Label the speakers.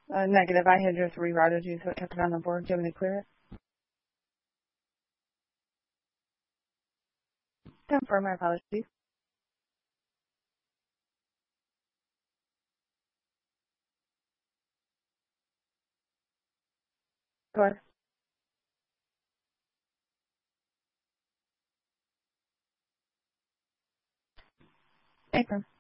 Speaker 1: Negative. I had just rerouted you, so it kept it on the board. Do you want me to clear it? Confirm my apologies. Go ahead. Thanks, ma'am.